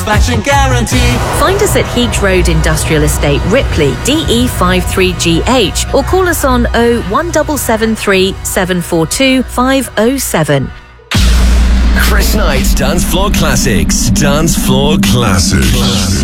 satisfaction guarantee. Find us at Heath Road Industrial Estate, Ripley, DE53GH, or call us on 01773 742 507. Chris Knight's Dance Floor Classics. Dance Floor Classics.